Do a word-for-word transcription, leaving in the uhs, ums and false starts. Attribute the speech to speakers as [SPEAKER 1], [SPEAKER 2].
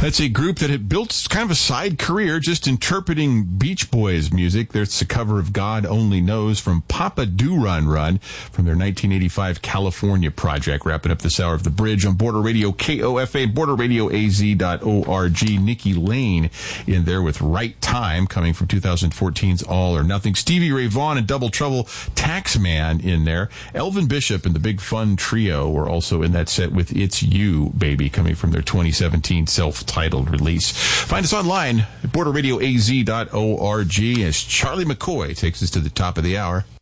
[SPEAKER 1] That's a group that had built kind of a side career just interpreting Beach Boys music. There's a cover of God Only Knows from Papa Do Run Run from their nineteen eighty-five California project. Wrapping up this hour of The Bridge on Border Radio K O F A and border radio a z dot org. Nikki Lane in there with Right Time, coming from two thousand fourteen's All or Nothing. Stevie Ray Vaughan and Double Trouble Taxman in there. Elvin Bishop and the Big Fun Trio were also in that set with It's You, Baby, coming from their twenty seventeen self-titled release. Find us online at border radio a z dot org as Charlie McCoy takes us to the top of the hour.